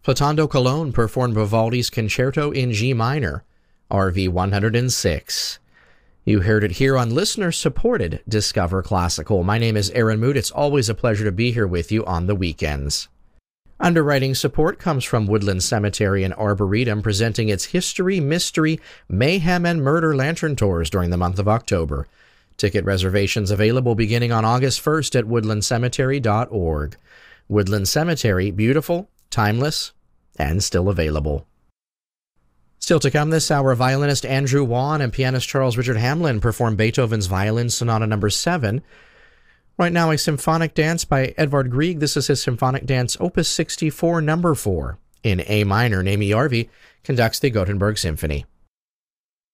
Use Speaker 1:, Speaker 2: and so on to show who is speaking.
Speaker 1: Flatando Colon performed Vivaldi's Concerto in G minor, RV 106. You heard it here on listener-supported Discover Classical. My name is Aaron Mood. It's always a pleasure to be here with you on the weekends. Underwriting support comes from Woodland Cemetery and Arboretum, presenting its History, Mystery, Mayhem, and Murder Lantern Tours during the month of October. Ticket reservations available beginning on August 1st at woodlandcemetery.org. Woodland Cemetery, beautiful, timeless, and still available. Still to come this hour, violinist Andrew Wan and pianist Charles Richard Hamlin perform Beethoven's Violin Sonata No. 7. Right now, a symphonic dance by Edvard Grieg. This is his symphonic dance, Opus 64, No. 4. In A minor, Naomi Yarvi conducts the Gothenburg Symphony.